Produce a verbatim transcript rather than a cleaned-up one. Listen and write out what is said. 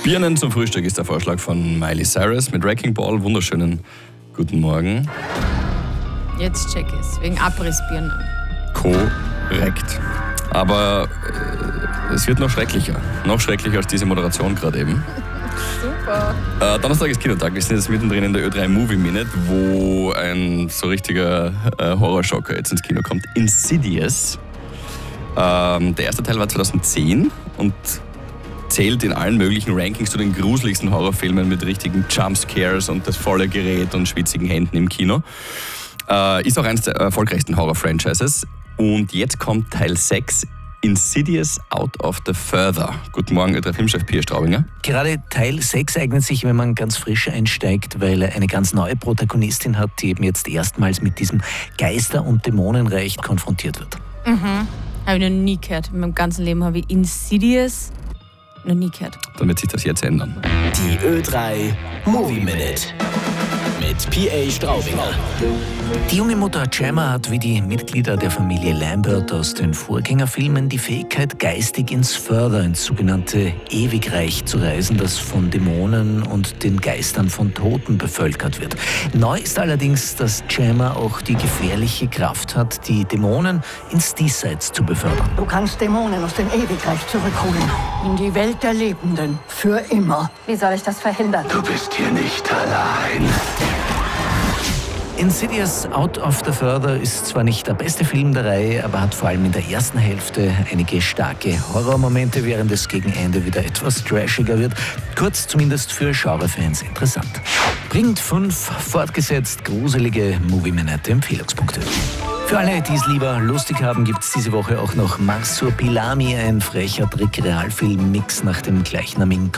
Birnen zum Frühstück ist der Vorschlag von Miley Cyrus mit Wrecking Ball. Wunderschönen guten Morgen. Jetzt check es, wegen Abrissbirnen. Korrekt. Aber äh, es wird noch schrecklicher. Noch schrecklicher als diese Moderation gerade eben. Super. Äh, Donnerstag ist Kinotag. Wir sind jetzt mittendrin in der Ö drei Movie Minute, wo ein so richtiger äh, Horrorschocker jetzt ins Kino kommt. Insidious. Ähm, der erste Teil war zweitausendzehn und zählt in allen möglichen Rankings zu den gruseligsten Horrorfilmen mit richtigen Jumpscares und das volle Gerät und schwitzigen Händen im Kino. Äh, ist auch eines der erfolgreichsten Horror-Franchises. Und jetzt kommt Teil sechs, Insidious Out of the Further. Guten Morgen, Ö drei Filmchef Pia Straubinger. Gerade Teil sechs eignet sich, wenn man ganz frisch einsteigt, weil er eine ganz neue Protagonistin hat, die eben jetzt erstmals mit diesem Geister- und Dämonenreich konfrontiert wird. Mhm. Habe ich noch nie gehört. In meinem ganzen Leben habe ich Insidious noch nie gehört. Dann wird sich das jetzt ändern. Die Ö drei Movie Minute mit P A Straubinger. Die junge Mutter Gemma hat wie die Mitglieder der Familie Lambert aus den Vorgängerfilmen die Fähigkeit, geistig ins Further, ins sogenannte Ewigreich zu reisen, das von Dämonen und den Geistern von Toten bevölkert wird. Neu ist allerdings, dass Gemma auch die gefährliche Kraft hat, die Dämonen ins Diesseits zu befördern. Du kannst Dämonen aus dem Ewigreich zurückholen. In die Welt der Lebenden. Für immer. Wie soll ich das verhindern? Du bist hier nicht allein. Insidious Out of the Further ist zwar nicht der beste Film der Reihe, aber hat vor allem in der ersten Hälfte einige starke Horrormomente, während es gegen Ende wieder etwas trashiger wird. Kurz zumindest für Genrefans interessant. Bringt fünf fortgesetzt gruselige Movie-Minute-Empfehlungspunkte. Für alle, die es lieber lustig haben, gibt es diese Woche auch noch Marsupilami, ein frecher Trick-Realfilm-Mix nach dem gleichnamigen